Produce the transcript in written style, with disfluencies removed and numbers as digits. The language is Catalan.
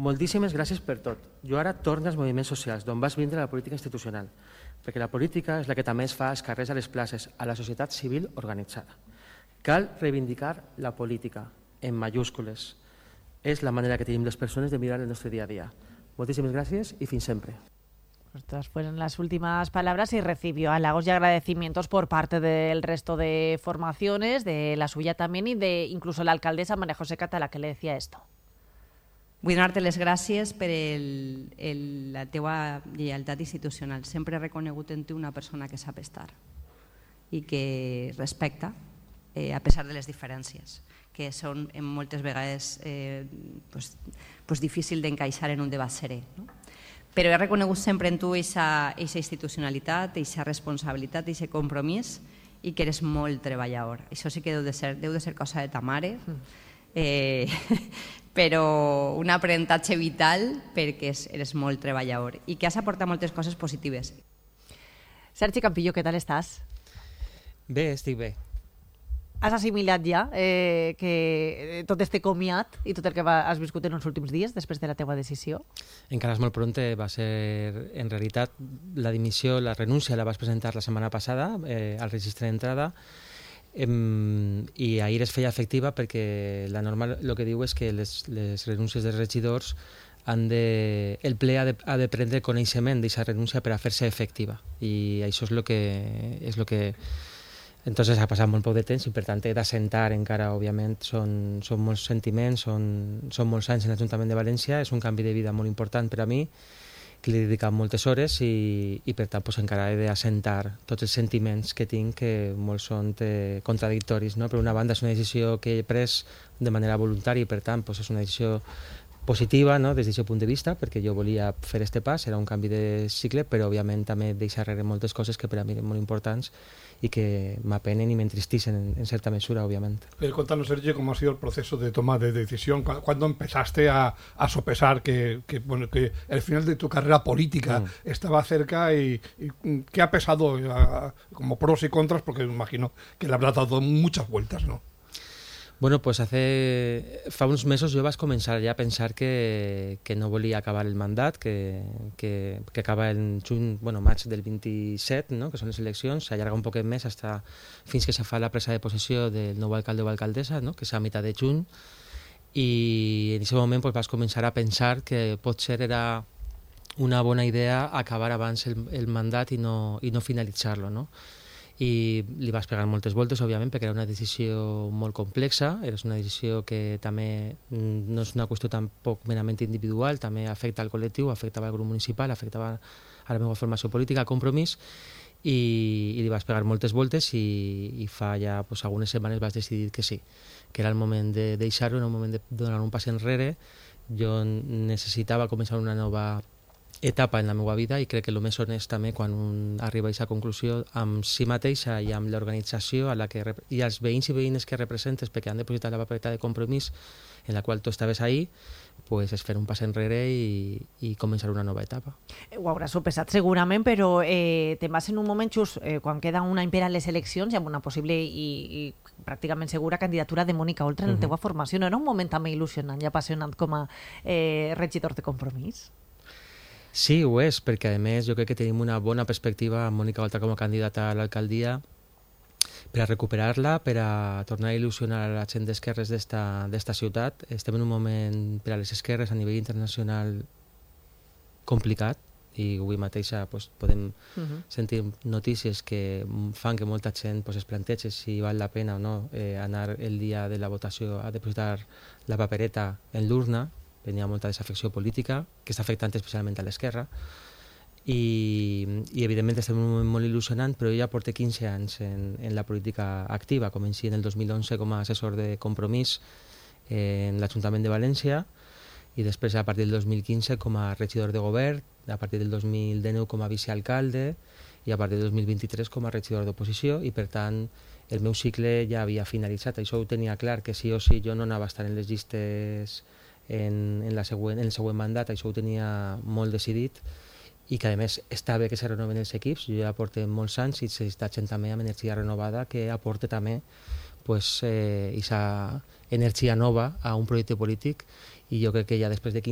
moltíssimes gràcies per tot. Jo ara torno als moviments socials, d'on vas vindre la política institucional, perquè la política és la que també es fa als carrers, a les places, a la societat civil organitzada. Cal reivindicar la política, en mayúscules. És la manera que tenim les persones de mirar el nostre dia a dia. Moltíssimes gràcies y fins sempre. Estas fueron las últimas palabras y recibió halagos y agradecimientos por parte del resto de formaciones, de la suya también y de incluso la alcaldesa María José Català, que le decía esto. Vull donar-te les gràcies per la teua lleialtat institucional. Sempre he reconegut en tu una persona que sap estar i que respecta, a pesar de les diferències, que són moltes vegades difícil d'encaixar en un debat serè. Però he reconegut sempre en tu aquesta institucionalitat, aquesta responsabilitat, aquest compromís i que eres molt treballador. Això sí que deu de ser cosa de ta mare, però un aprenentatge vital perquè eres molt treballador i que has aportat moltes coses positives. Sergi Campillo, què tal estàs? Bé, estic bé. Has assimilat ja que tot este comiat i tot el que has viscut en els últims dies després de la teua decisió? Encara és molt pront, va ser, en realitat, la dimissió, la renúncia la vas presentar la setmana passada al registre d'entrada i ahir es feia efectiva perquè la norma el que diu és que les renúncies dels regidors el ple ha de prendre coneixement d'aquesta renúncia per a fer-se efectiva i això és el que entonces ha passat molt poc de temps i per tant he d'assentar encara, òbviament, són molts sentiments, són molts anys en l'Ajuntament de València, és un canvi de vida molt important per a mi, que li he dedicat moltes hores i per tant encara he d'assentar tots els sentiments que tinc, que molts són contradictoris. Per una banda és una decisió que he pres de manera voluntària i per tant és una decisió positiva des d'aquest punt de vista, perquè jo volia fer este pas, era un canvi de cicle, però òbviament també deixa darrere moltes coses que per a mi eren molt importants y que me apenen y me entristecen en cierta mesura, obviamente. Contanos, Sergio, cómo ha sido el proceso de toma de decisión. ¿Cuándo empezaste a sopesar que el final de tu carrera política estaba cerca y qué ha pesado como pros y contras? Porque me imagino que le habrá dado muchas vueltas, ¿no? Bueno, pues fa uns mesos jo vaig començar ja a pensar que no volia acabar el mandat, que acaba en maig del 27, que són les eleccions, s'allarga un poquet més fins que se fa la presa de possessió del nou alcalde o alcaldessa, que és a meitat de juny, i en aquest moment vaig començar a pensar que potser era una bona idea acabar abans el mandat i no finalitzar-lo, i li vas pegar moltes voltes, òbviament, perquè era una decisió molt complexa, era una decisió que també no és una qüestió tampoc merament individual, també afecta al col·lectiu, afectava al grup municipal, afectava a la meva formació política, a Compromís, i li vas pegar moltes voltes i fa ja algunes setmanes vas decidir que sí, que era el moment de deixar-ho, era el moment de donar un pas enrere. Jo necessitava començar una nova etapa en la meva vida i crec que el més honest també quan un arriba a aquesta conclusió amb si mateixa i amb l'organització i els veïns i veïnes que representes perquè han depositat la papereta de Compromís en la qual tu estaves ahí, és fer un pas enrere i començar una nova etapa. Ho hauràs sopesat segurament, però te'n vas en un moment just quan queda un any per a les eleccions i amb una possible i pràcticament segura candidatura de Mònica Oltra en la teva formació. No era un moment també il·lusionant i apassionant com a regidor de Compromís? Sí, ho és, perquè a més jo crec que tenim una bona perspectiva amb Mònica Oltra com a candidata a l'alcaldia per a recuperar-la, per a tornar a il·lusionar a la gent d'esquerres d'esta ciutat. Estem en un moment per a les esquerres a nivell internacional complicat i avui mateixa podem sentir notícies que fan que molta gent es plantegi si val la pena o no anar el dia de la votació a depositar la papereta en l'urna. Venia molta desafecció política, que està afectant especialment a l'esquerra, i evidentment estem en un moment molt il·lusionant, però jo ja porto 15 anys en la política activa. Comenci en el 2011 com a assessor de Compromís en l'Ajuntament de València i després a partir del 2015 com a regidor de govern, a partir del 2019 com a vicealcalde i a partir del 2023 com a regidor d'oposició i per tant el meu cicle ja havia finalitzat. Això ho tenia clar, que sí o sí jo no anava a estar en les llistes en el següent mandat, això ho tenia molt decidit i que a més està bé que se renoven els equips. Jo ja porto molts anys i s'està gent també amb energia renovada que aporta també aquesta energia nova a un projecte polític i jo crec que ja després de